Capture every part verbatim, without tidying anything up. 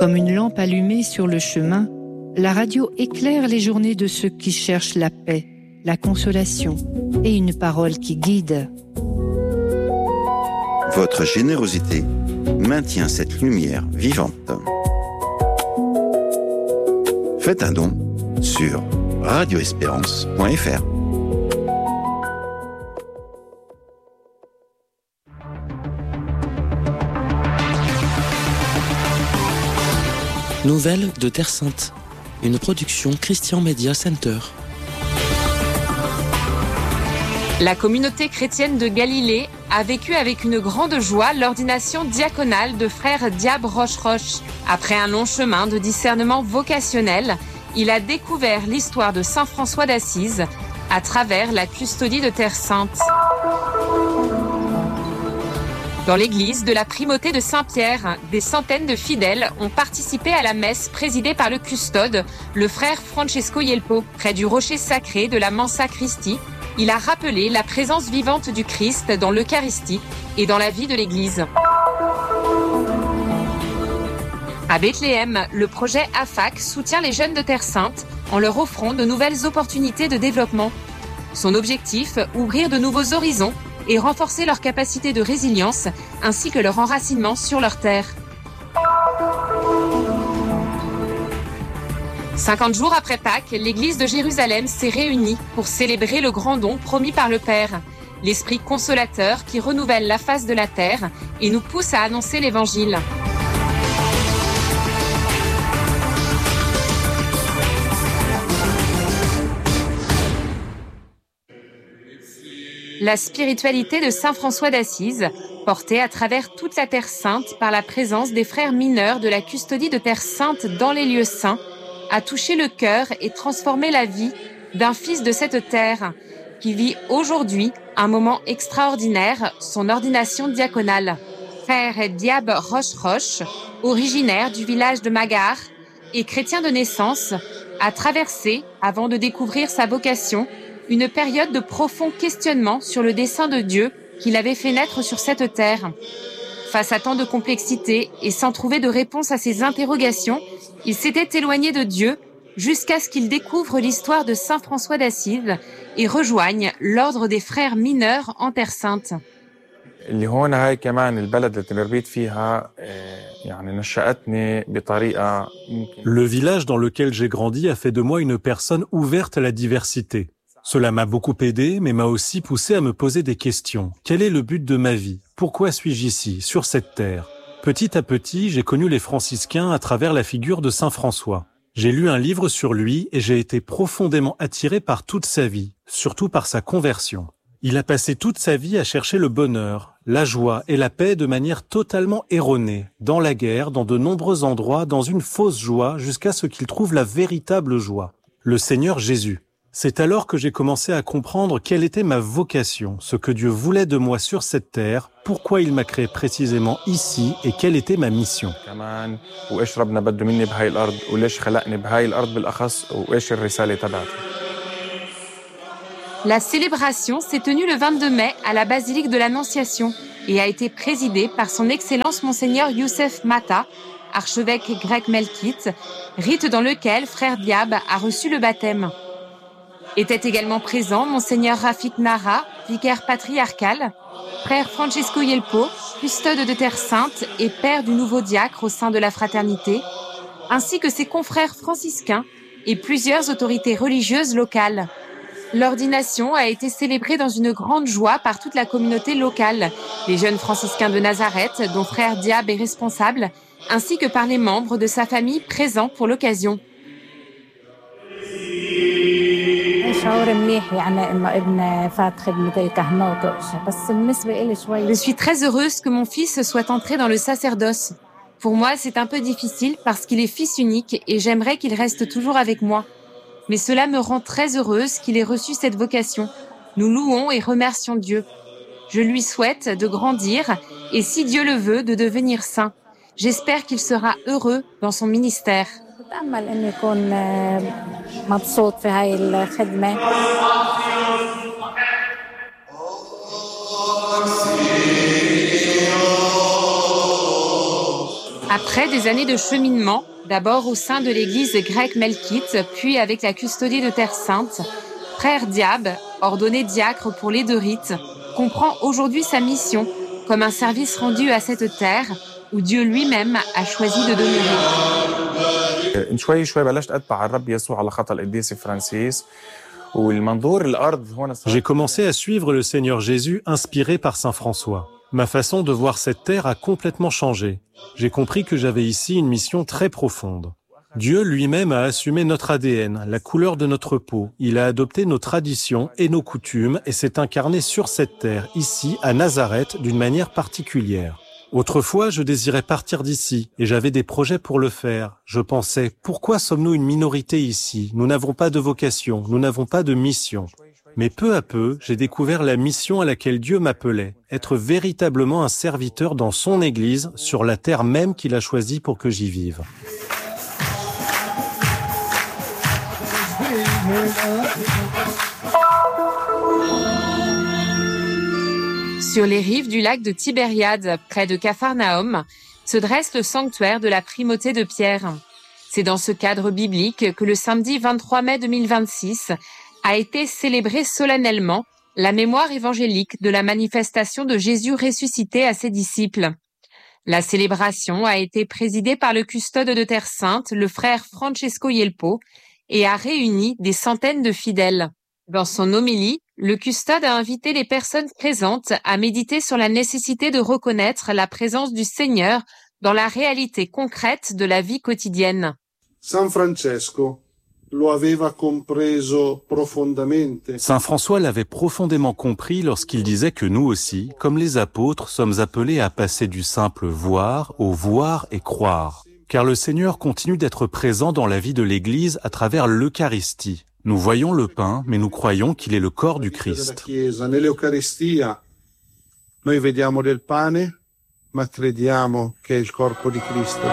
Comme une lampe allumée sur le chemin, la radio éclaire les journées de ceux qui cherchent la paix, la consolation et une parole qui guide. Votre générosité maintient cette lumière vivante. Faites un don sur radio espérance point f r. Nouvelles de Terre Sainte, une production Christian Media Center. La communauté chrétienne de Galilée a vécu avec une grande joie l'ordination diaconale de frère Diab Roche-Roche. Après un long chemin de discernement vocationnel, il a découvert l'histoire de Saint François d'Assise à travers la custodie de Terre Sainte. Dans l'église de la Primauté de Saint-Pierre, des centaines de fidèles ont participé à la messe présidée par le custode, le frère Francesco Yelpo. Près du rocher sacré de la Mensa Christi, il a rappelé la présence vivante du Christ dans l'Eucharistie et dans la vie de l'église. À Bethléem, le projet A F A C soutient les jeunes de Terre Sainte en leur offrant de nouvelles opportunités de développement. Son objectif, ouvrir de nouveaux horizons et renforcer leur capacité de résilience ainsi que leur enracinement sur leur terre. cinquante jours après Pâques, l'église de Jérusalem s'est réunie pour célébrer le grand don promis par le Père, l'Esprit consolateur qui renouvelle la face de la terre et nous pousse à annoncer l'Évangile. La spiritualité de Saint François d'Assise, portée à travers toute la Terre Sainte par la présence des frères mineurs de la custodie de Terre Sainte dans les lieux saints, a touché le cœur et transformé la vie d'un fils de cette terre qui vit aujourd'hui un moment extraordinaire, son ordination diaconale. Frère Diab Roche-Roche, originaire du village de Magar et chrétien de naissance, a traversé, avant de découvrir sa vocation, une période de profond questionnement sur le dessein de Dieu qu'il avait fait naître sur cette terre. Face à tant de complexité et sans trouver de réponse à ses interrogations, il s'était éloigné de Dieu jusqu'à ce qu'il découvre l'histoire de Saint François d'Assise et rejoigne l'ordre des frères mineurs en Terre Sainte. اللي هون هاي كمان البلد اللي تربيت فيها يعني نشأتني بطريقة ممكن. Le village dans lequel j'ai grandi a fait de moi une personne ouverte à la diversité. Cela m'a beaucoup aidé, mais m'a aussi poussé à me poser des questions. Quel est le but de ma vie? Pourquoi suis-je ici, sur cette terre? Petit à petit, j'ai connu les franciscains à travers la figure de Saint François. J'ai lu un livre sur lui et j'ai été profondément attiré par toute sa vie, surtout par sa conversion. Il a passé toute sa vie à chercher le bonheur, la joie et la paix de manière totalement erronée, dans la guerre, dans de nombreux endroits, dans une fausse joie, jusqu'à ce qu'il trouve la véritable joie, le Seigneur Jésus. C'est alors que j'ai commencé à comprendre quelle était ma vocation, ce que Dieu voulait de moi sur cette terre, pourquoi il m'a créé précisément ici et quelle était ma mission. La célébration s'est tenue le vingt-deux mai à la basilique de l'Annonciation et a été présidée par son Excellence Monseigneur Youssef Mata, archevêque grec melkite, rite dans lequel frère Diab a reçu le baptême. Étaient également présents Monseigneur Rafik Nara, vicaire patriarcal, frère Francesco Yelpo, custode de Terre Sainte et père du nouveau diacre au sein de la fraternité, ainsi que ses confrères franciscains et plusieurs autorités religieuses locales. L'ordination a été célébrée dans une grande joie par toute la communauté locale, les jeunes franciscains de Nazareth, dont frère Diab est responsable, ainsi que par les membres de sa famille présents pour l'occasion. Je suis très heureuse que mon fils soit entré dans le sacerdoce. Pour moi, c'est un peu difficile parce qu'il est fils unique et j'aimerais qu'il reste toujours avec moi. Mais cela me rend très heureuse qu'il ait reçu cette vocation. Nous louons et remercions Dieu. Je lui souhaite de grandir et, si Dieu le veut, de devenir saint. J'espère qu'il sera heureux dans son ministère. Après des années de cheminement, d'abord au sein de l'église grecque melkite, puis avec la custodie de Terre Sainte, Frère Diab, ordonné diacre pour les deux rites, comprend aujourd'hui sa mission comme un service rendu à cette terre où Dieu lui-même a choisi de demeurer. شوي شوي بلشت أتبع الرب يسوع على خط القديس فرانسيس والمنظور الأرض هون. J'ai commencé à suivre le Seigneur Jésus inspiré par Saint François. Ma façon de voir cette terre a complètement changé. J'ai compris que j'avais ici une mission très profonde. Dieu lui-même a assumé notre A D N, la couleur de notre peau. Il a adopté nos traditions et nos coutumes et s'est incarné sur cette terre, ici, à Nazareth, d'une manière particulière. Autrefois, je désirais partir d'ici et j'avais des projets pour le faire. Je pensais, pourquoi sommes-nous une minorité ici? Nous n'avons pas de vocation, nous n'avons pas de mission. Mais peu à peu, j'ai découvert la mission à laquelle Dieu m'appelait, être véritablement un serviteur dans son Église, sur la terre même qu'il a choisie pour que j'y vive. Sur les rives du lac de Tibériade, près de Capharnaüm, se dresse le sanctuaire de la primauté de Pierre. C'est dans ce cadre biblique que le samedi vingt-trois mai deux mille vingt-six a été célébrée solennellement la mémoire évangélique de la manifestation de Jésus ressuscité à ses disciples. La célébration a été présidée par le custode de Terre Sainte, le frère Francesco Yelpo, et a réuni des centaines de fidèles. Dans son homélie, le custode a invité les personnes présentes à méditer sur la nécessité de reconnaître la présence du Seigneur dans la réalité concrète de la vie quotidienne. San Francesco lo aveva compreso profondamente. Saint François l'avait profondément compris lorsqu'il disait que nous aussi, comme les apôtres, sommes appelés à passer du simple voir au voir et croire. Car le Seigneur continue d'être présent dans la vie de l'Église à travers l'Eucharistie. Nous voyons le pain, mais nous croyons qu'il est le corps du Christ. Nell'Eucaristia, noi vediamo del pane, ma crediamo che è il corpo di Cristo.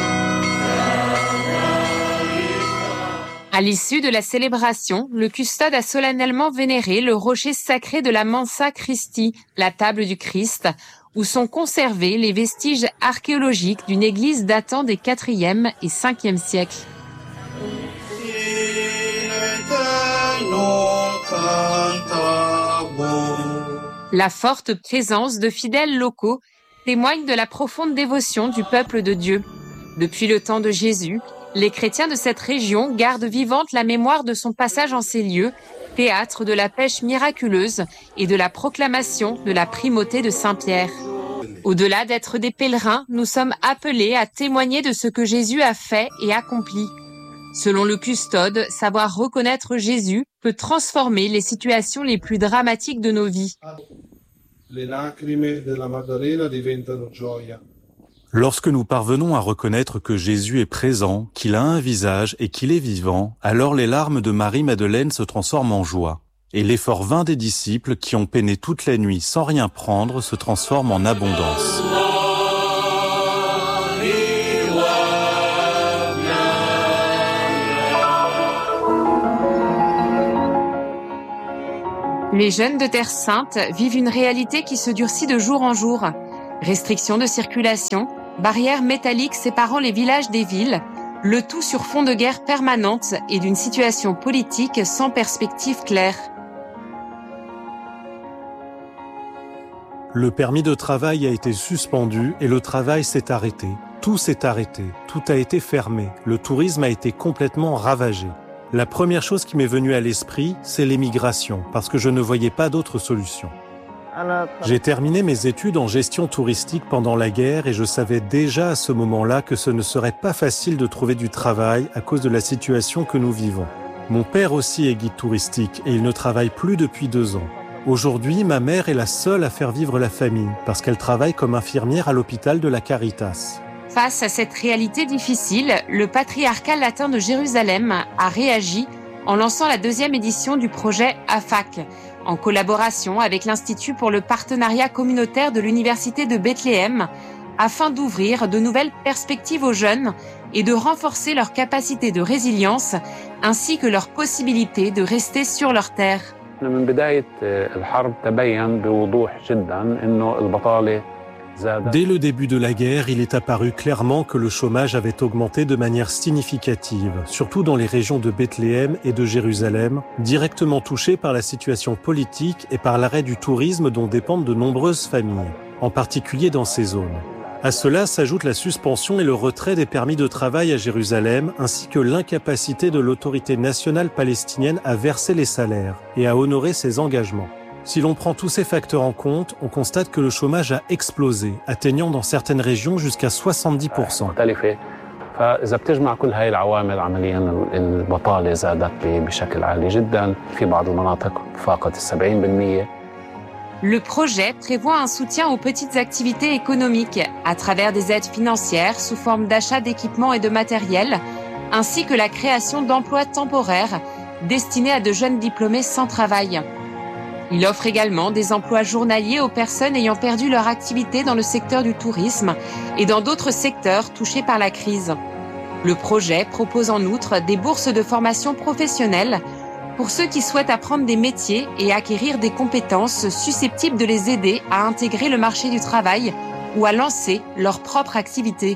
À l'issue de la célébration, le custode a solennellement vénéré le rocher sacré de la Mensa Christi, la table du Christ, où sont conservés les vestiges archéologiques d'une église datant des quatrième et cinquième siècles. La forte présence de fidèles locaux témoigne de la profonde dévotion du peuple de Dieu. Depuis le temps de Jésus, les chrétiens de cette région gardent vivante la mémoire de son passage en ces lieux, théâtre de la pêche miraculeuse et de la proclamation de la primauté de Saint-Pierre. Au-delà d'être des pèlerins, nous sommes appelés à témoigner de ce que Jésus a fait et accompli. Selon le custode, savoir reconnaître Jésus peut transformer les situations les plus dramatiques de nos vies. Le lacrime della Maddalena diventano gioia. Lorsque nous parvenons à reconnaître que Jésus est présent, qu'il a un visage et qu'il est vivant, alors les larmes de Marie-Madeleine se transforment en joie. Et l'effort vain des disciples qui ont peiné toute la nuit sans rien prendre se transforme en abondance. Les jeunes de Terre Sainte vivent une réalité qui se durcit de jour en jour. Restrictions de circulation, barrières métalliques séparant les villages des villes, le tout sur fond de guerre permanente et d'une situation politique sans perspective claire. Le permis de travail a été suspendu et le travail s'est arrêté. Tout s'est arrêté, tout a été fermé, le tourisme a été complètement ravagé. La première chose qui m'est venue à l'esprit, c'est l'émigration, parce que je ne voyais pas d'autre solution. J'ai terminé mes études en gestion touristique pendant la guerre et je savais déjà à ce moment-là que ce ne serait pas facile de trouver du travail à cause de la situation que nous vivons. Mon père aussi est guide touristique et il ne travaille plus depuis deux ans. Aujourd'hui, ma mère est la seule à faire vivre la famille parce qu'elle travaille comme infirmière à l'hôpital de la Caritas. Face à cette réalité difficile, le patriarcat latin de Jérusalem a réagi en lançant la deuxième édition du projet A F A C, en collaboration avec l'Institut pour le partenariat communautaire de l'Université de Bethléem, afin d'ouvrir de nouvelles perspectives aux jeunes et de renforcer leur capacité de résilience, ainsi que leur possibilité de rester sur leur terre. من بداية الحرب تبين بوضوح جدا إنه البطالة Dès le début de la guerre, il est apparu clairement que le chômage avait augmenté de manière significative, surtout dans les régions de Bethléem et de Jérusalem, directement touchées par la situation politique et par l'arrêt du tourisme dont dépendent de nombreuses familles, en particulier dans ces zones. À cela s'ajoute la suspension et le retrait des permis de travail à Jérusalem, ainsi que l'incapacité de l'autorité nationale palestinienne à verser les salaires et à honorer ses engagements. Si l'on prend tous ces facteurs en compte, on constate que le chômage a explosé, atteignant dans certaines régions jusqu'à soixante-dix pour cent. فإذا بتجمع كل هاي العوامل عمليا البطالة زادت بشكل عالي جدا في بعض المناطق فاقت السبعين بالمية. Le projet prévoit un soutien aux petites activités économiques à travers des aides financières sous forme d'achat d'équipements et de matériel, ainsi que la création d'emplois temporaires destinés à de jeunes diplômés sans travail. Il offre également des emplois journaliers aux personnes ayant perdu leur activité dans le secteur du tourisme et dans d'autres secteurs touchés par la crise. Le projet propose en outre des bourses de formation professionnelle pour ceux qui souhaitent apprendre des métiers et acquérir des compétences susceptibles de les aider à intégrer le marché du travail ou à lancer leur propre activité.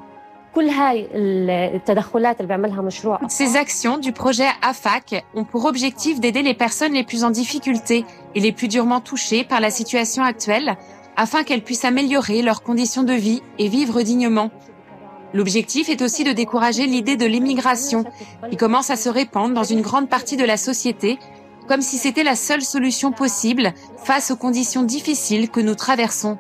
Ces actions du projet A F A C ont pour objectif d'aider les personnes les plus en difficulté et les plus durement touchées par la situation actuelle afin qu'elles puissent améliorer leurs conditions de vie et vivre dignement. L'objectif est aussi de décourager l'idée de l'immigration qui commence à se répandre dans une grande partie de la société comme si c'était la seule solution possible face aux conditions difficiles que nous traversons.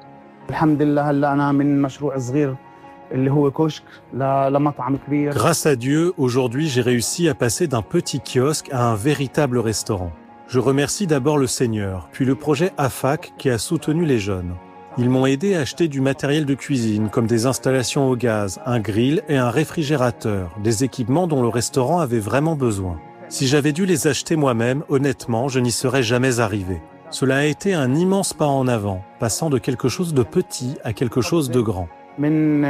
Grâce à Dieu, aujourd'hui, j'ai réussi à passer d'un petit kiosque à un véritable restaurant. Je remercie d'abord le Seigneur, puis le projet A F A C qui a soutenu les jeunes. Ils m'ont aidé à acheter du matériel de cuisine, comme des installations au gaz, un grill et un réfrigérateur, des équipements dont le restaurant avait vraiment besoin. Si j'avais dû les acheter moi-même, honnêtement, je n'y serais jamais arrivé. Cela a été un immense pas en avant, passant de quelque chose de petit à quelque chose de grand. Dans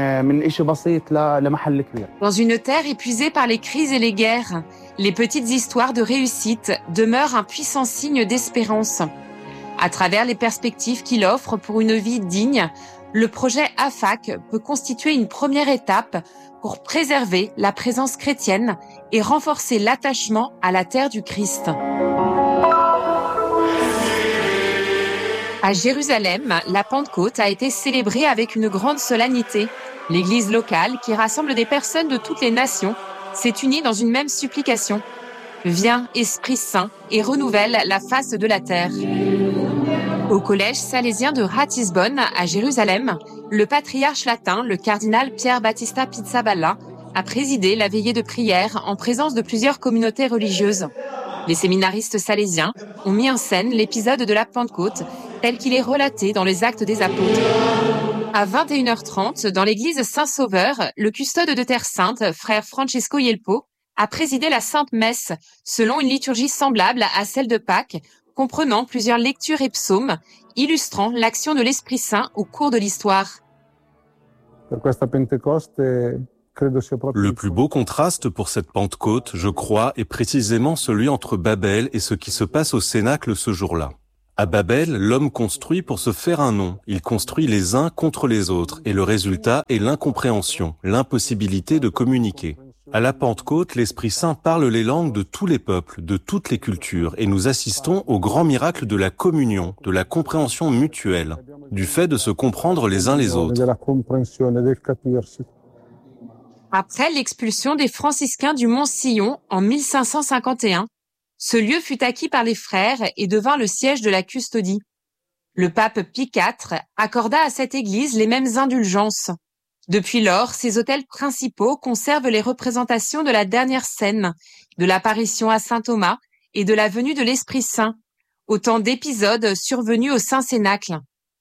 une terre épuisée par les crises et les guerres, les petites histoires de réussite demeurent un puissant signe d'espérance. À travers les perspectives qu'il offre pour une vie digne, le projet A F A C peut constituer une première étape pour préserver la présence chrétienne et renforcer l'attachement à la terre du Christ. À Jérusalem, la Pentecôte a été célébrée avec une grande solennité. L'église locale, qui rassemble des personnes de toutes les nations, s'est unie dans une même supplication. Viens, Esprit Saint, et renouvelle la face de la terre. Au collège salésien de Ratisbonne, à Jérusalem, le patriarche latin, le cardinal Pierre Battista Pizzaballa, a présidé la veillée de prière en présence de plusieurs communautés religieuses. Les séminaristes salésiens ont mis en scène l'épisode de la Pentecôte tel qu'il est relaté dans les Actes des Apôtres. À vingt et une heures trente, dans l'église Saint-Sauveur, le custode de Terre Sainte, frère Francesco Yelpo, a présidé la Sainte Messe selon une liturgie semblable à celle de Pâques, comprenant plusieurs lectures et psaumes, illustrant l'action de l'Esprit Saint au cours de l'histoire. Le plus beau contraste pour cette Pentecôte, je crois, est précisément celui entre Babel et ce qui se passe au Cénacle ce jour-là. À Babel, l'homme construit pour se faire un nom. Il construit les uns contre les autres et le résultat est l'incompréhension, l'impossibilité de communiquer. À la Pentecôte, l'Esprit Saint parle les langues de tous les peuples, de toutes les cultures et nous assistons au grand miracle de la communion, de la compréhension mutuelle, du fait de se comprendre les uns les autres. Après l'expulsion des franciscains du mont Sillon en mille cinq cent cinquante et un, ce lieu fut acquis par les frères et devint le siège de la custodie. Le pape Pie quatre accorda à cette église les mêmes indulgences. Depuis lors, ces autels principaux conservent les représentations de la dernière scène, de l'apparition à saint Thomas et de la venue de l'Esprit Saint, autant d'épisodes survenus au Saint-Cénacle.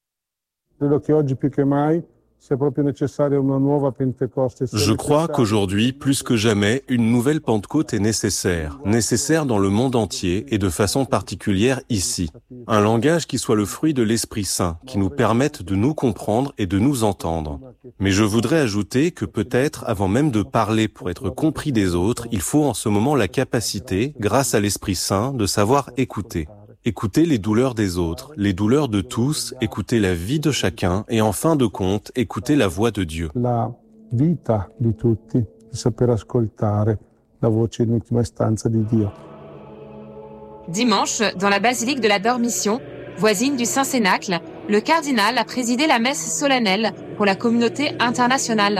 Je crois qu'aujourd'hui, plus que jamais, une nouvelle Pentecôte est nécessaire, nécessaire dans le monde entier et de façon particulière ici. Un langage qui soit le fruit de l'Esprit Saint, qui nous permette de nous comprendre et de nous entendre. Mais je voudrais ajouter que peut-être, avant même de parler pour être compris des autres, il faut en ce moment la capacité, grâce à l'Esprit Saint, de savoir écouter. écouter les douleurs des autres, les douleurs de tous, écouter la vie de chacun et en fin de compte, écouter la voix de Dieu. La vita di tutti, di saper ascoltare la voce in ultima istanza di Dio. Dimanche, dans la basilique de la Dormition, voisine du Saint-Cénacle, le cardinal a présidé la messe solennelle pour la communauté internationale.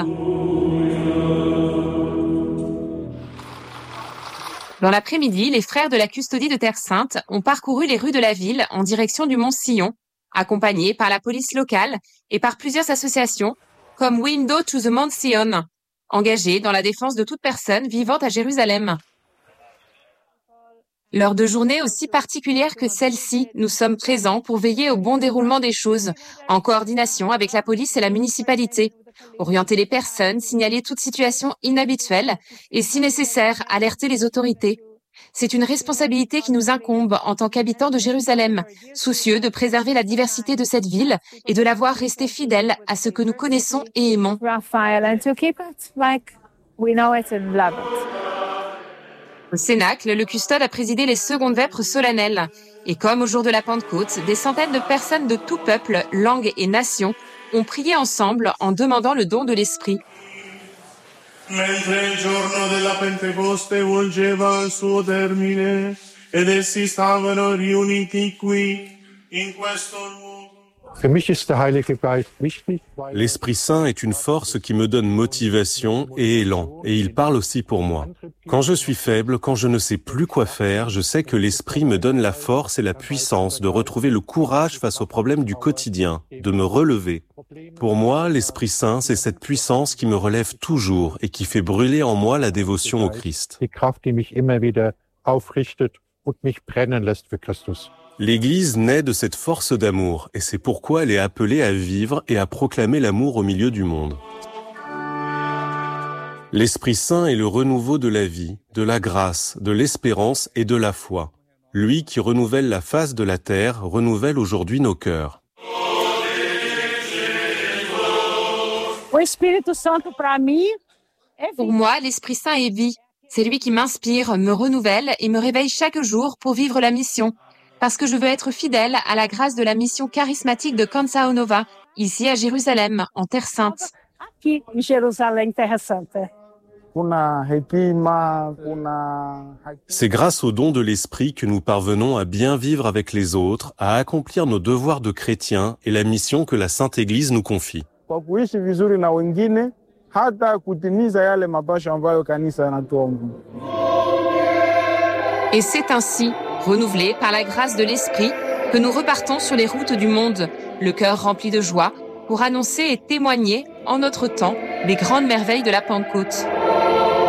Dans l'après-midi, les frères de la Custodie de Terre Sainte ont parcouru les rues de la ville en direction du Mont Sillon, accompagnés par la police locale et par plusieurs associations comme Window to the Mount Sion, engagées dans la défense de toute personne vivant à Jérusalem. Lors de journées aussi particulières que celle-ci, nous sommes présents pour veiller au bon déroulement des choses, en coordination avec la police et la municipalité, orienter les personnes, signaler toute situation inhabituelle et, si nécessaire, alerter les autorités. C'est une responsabilité qui nous incombe en tant qu'habitants de Jérusalem, soucieux de préserver la diversité de cette ville et de la voir rester fidèle à ce que nous connaissons et aimons. Au Cénacle, le custode a présidé les secondes vêpres solennelles. Et comme au jour de la Pentecôte, des centaines de personnes de tout peuple, langue et nation ont prié ensemble en demandant le don de l'Esprit. Mentre il giorno della Pentecoste volgeva al suo termine ed essi stavano riuniti qui in questo luogo. L'Esprit Saint est une force qui me donne motivation et élan, et il parle aussi pour moi. Quand je suis faible, quand je ne sais plus quoi faire, je sais que l'Esprit me donne la force et la puissance de retrouver le courage face aux problèmes du quotidien, de me relever. Pour moi, l'Esprit Saint, c'est cette puissance qui me relève toujours et qui fait brûler en moi la dévotion au Christ. L'Église naît de cette force d'amour et c'est pourquoi elle est appelée à vivre et à proclamer l'amour au milieu du monde. L'Esprit Saint est le renouveau de la vie, de la grâce, de l'espérance et de la foi. Lui qui renouvelle la face de la terre renouvelle aujourd'hui nos cœurs. Pour moi, l'Esprit Saint est vie. C'est lui qui m'inspire, me renouvelle et me réveille chaque jour pour vivre la mission. Parce que je veux être fidèle à la grâce de la mission charismatique de Canção Nova, ici à Jérusalem, en Terre Sainte. C'est grâce au don de l'Esprit que nous parvenons à bien vivre avec les autres, à accomplir nos devoirs de chrétiens et la mission que la Sainte Église nous confie. Et c'est ainsi, renouvelés par la grâce de l'Esprit, que nous repartons sur les routes du monde, le cœur rempli de joie, pour annoncer et témoigner, en notre temps, les grandes merveilles de la Pentecôte.